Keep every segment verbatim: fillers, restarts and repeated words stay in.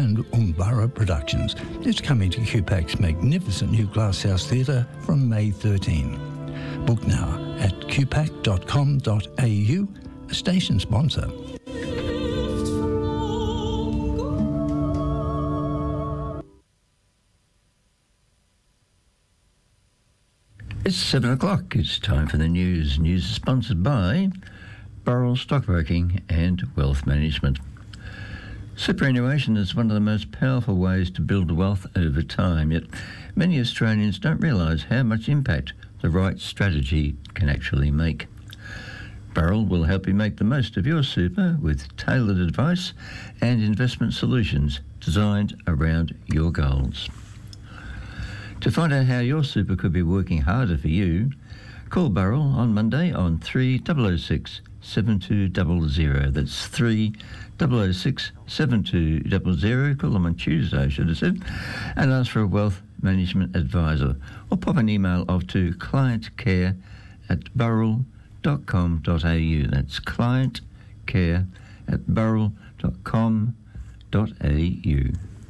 and Umbara Productions is coming to Q PAC's magnificent new Glasshouse Theatre from May thirteenth. Book now at q pac dot com dot a u, a station sponsor. It's seven o'clock. It's time for the news. News is sponsored by Burrell Stockbroking and Wealth Management. Superannuation is one of the most powerful ways to build wealth over time, yet many Australians don't realise how much impact the right strategy can actually make. Burrell will help you make the most of your super with tailored advice and investment solutions designed around your goals. To find out how your super could be working harder for you, call Burrell on Monday on three oh oh six, seven two zero zero. That's three oh oh six, seven two zero zero. Call them on Tuesday, I should have said, and ask for a wealth management advisor, or pop an email off to clientcare at burrell dot com dot a u. That's clientcare at burrell dot com dot a u.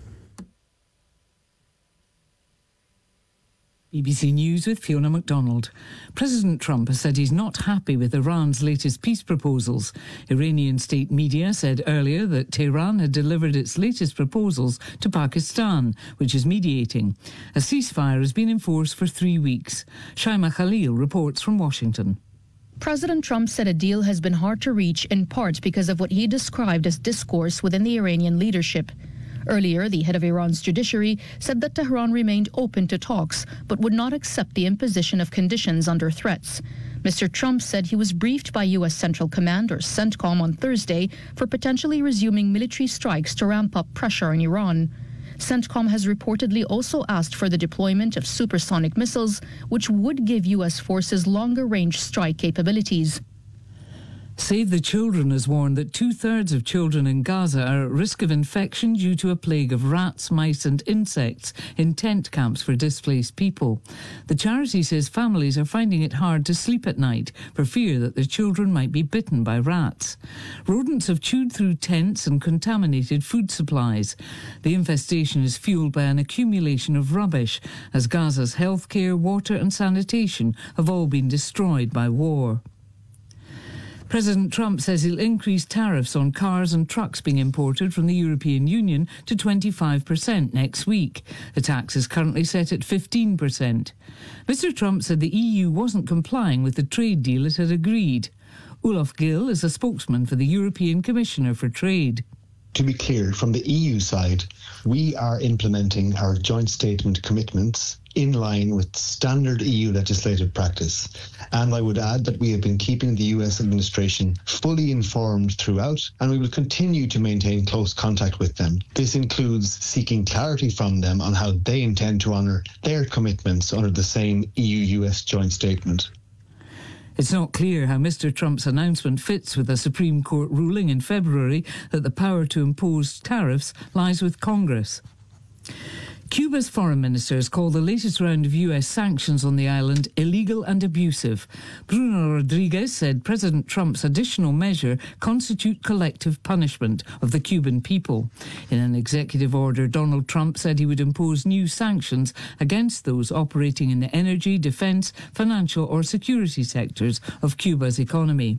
B B C News with Fiona MacDonald. President Trump has said he's not happy with Iran's latest peace proposals. Iranian state media said earlier that Tehran had delivered its latest proposals to Pakistan, which is mediating. A ceasefire has been enforced for three weeks. Shaima Khalil reports from Washington. President Trump said a deal has been hard to reach, in part because of what he described as discourse within the Iranian leadership. Earlier, the head of Iran's judiciary said that Tehran remained open to talks, but would not accept the imposition of conditions under threats. Mister Trump said he was briefed by U S Central Command, or CENTCOM, on Thursday for potentially resuming military strikes to ramp up pressure on Iran. CENTCOM has reportedly also asked for the deployment of supersonic missiles, which would give U S forces longer-range strike capabilities. Save the Children has warned that two-thirds of children in Gaza are at risk of infection due to a plague of rats, mice and insects in tent camps for displaced people. The charity says families are finding it hard to sleep at night for fear that their children might be bitten by rats. Rodents have chewed through tents and contaminated food supplies. The infestation is fueled by an accumulation of rubbish, as Gaza's healthcare, water and sanitation have all been destroyed by war. President Trump says he'll increase tariffs on cars and trucks being imported from the European Union to twenty-five percent next week. The tax is currently set at fifteen percent. Mister Trump said the E U wasn't complying with the trade deal it had agreed. Olaf Gill is a spokesman for the European Commissioner for Trade. To be clear, from the E U side, we are implementing our joint statement commitments in line with standard E U legislative practice. And I would add that we have been keeping the U S administration fully informed throughout, and we will continue to maintain close contact with them. This includes seeking clarity from them on how they intend to honour their commitments under the same E U U S joint statement. It's not clear how Mister Trump's announcement fits with a Supreme Court ruling in February that the power to impose tariffs lies with Congress. Cuba's foreign minister has called the latest round of U S sanctions on the island illegal and abusive. Bruno Rodriguez said President Trump's additional measure constitute collective punishment of the Cuban people. In an executive order, Donald Trump said he would impose new sanctions against those operating in the energy, defence, financial or security sectors of Cuba's economy.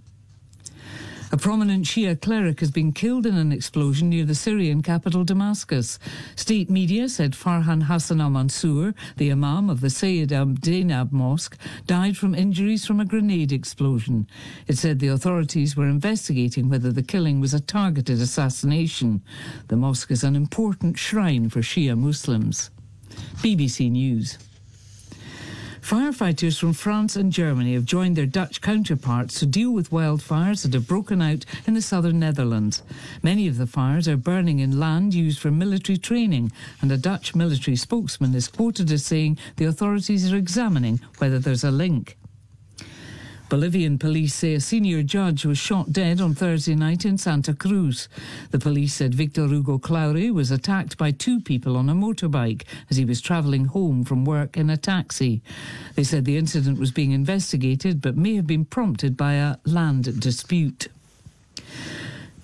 A prominent Shia cleric has been killed in an explosion near the Syrian capital Damascus. State media said Farhan Hassan al-Mansour, the imam of the Sayyid Abdinab Mosque, died from injuries from a grenade explosion. It said the authorities were investigating whether the killing was a targeted assassination. The mosque is an important shrine for Shia Muslims. B B C News. Firefighters from France and Germany have joined their Dutch counterparts to deal with wildfires that have broken out in the southern Netherlands. Many of the fires are burning in land used for military training, and a Dutch military spokesman is quoted as saying the authorities are examining whether there's a link. Bolivian police say a senior judge was shot dead on Thursday night in Santa Cruz. The police said Victor Hugo Claure was attacked by two people on a motorbike as he was travelling home from work in a taxi. They said the incident was being investigated but may have been prompted by a land dispute.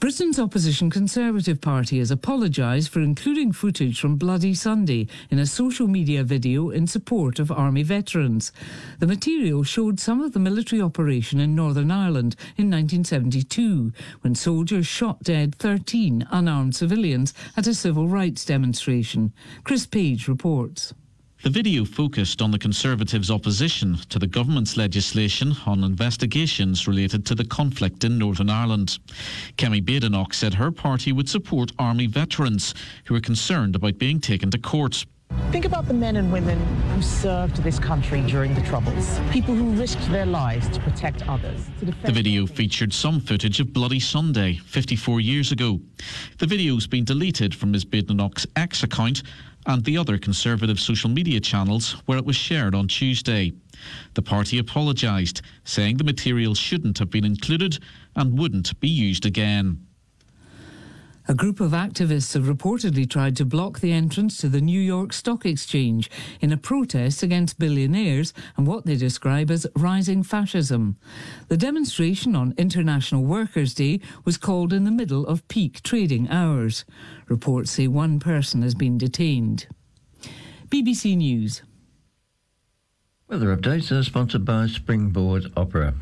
Britain's opposition Conservative Party has apologised for including footage from Bloody Sunday in a social media video in support of Army veterans. The material showed some of the military operation in Northern Ireland in nineteen seventy-two, when soldiers shot dead thirteen unarmed civilians at a civil rights demonstration. Chris Page reports. The video focused on the Conservatives' opposition to the government's legislation on investigations related to the conflict in Northern Ireland. Kemi Badenoch said her party would support Army veterans who are concerned about being taken to court. Think about the men and women who served this country during the Troubles. People who risked their lives to protect others. To the video featured some footage of Bloody Sunday, fifty-four years ago. The video's been deleted from Miz Badenoch's X account and the other Conservative social media channels where it was shared on Tuesday. The party apologised, saying the material shouldn't have been included and wouldn't be used again. A group of activists have reportedly tried to block the entrance to the New York Stock Exchange in a protest against billionaires and what they describe as rising fascism. The demonstration on International Workers' Day was called in the middle of peak trading hours. Reports say one person has been detained. B B C News. Weather updates are sponsored by Springboard Opera.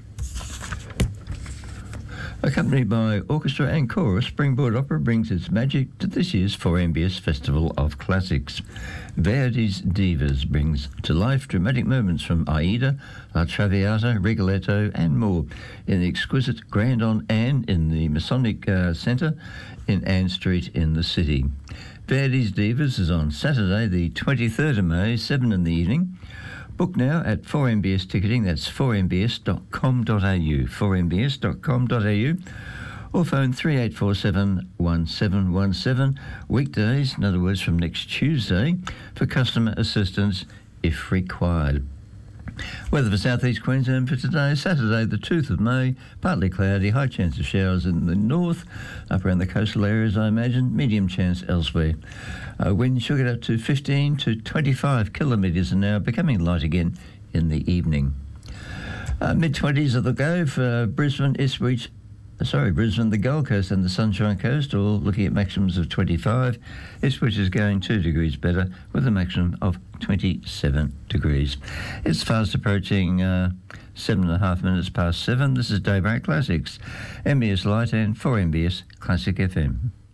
Accompanied by orchestra and chorus, Springboard Opera brings its magic to this year's four M B S Festival of Classics. Verdi's Divas brings to life dramatic moments from Aida, La Traviata, Rigoletto and more in the exquisite Grand on Anne in the Masonic uh, Centre in Ann Street in the city. Verdi's Divas is on Saturday the twenty-third of May, seven in the evening. Book now at four M B S Ticketing, that's four m b s dot com dot a u, four m b s dot com dot a u, or phone three eight four seven, one seven one seven, weekdays, in other words from next Tuesday, for customer assistance if required. Weather for South East Queensland for today, Saturday the two of May, partly cloudy, high chance of showers in the north, up around the coastal areas I imagine, medium chance elsewhere. Uh, wind should get up to fifteen to twenty-five kilometres an hour, becoming light again in the evening. Uh, mid-twenties of the go for Brisbane, Ipswich, sorry, Brisbane, the Gold Coast and the Sunshine Coast, all looking at maximums of twenty-five. Ipswich is going two degrees better with a maximum of twenty-seven degrees. It's fast approaching uh, seven and a half minutes past seven. This is Daybreak Classics, M B S Light and four M B S Classic F M.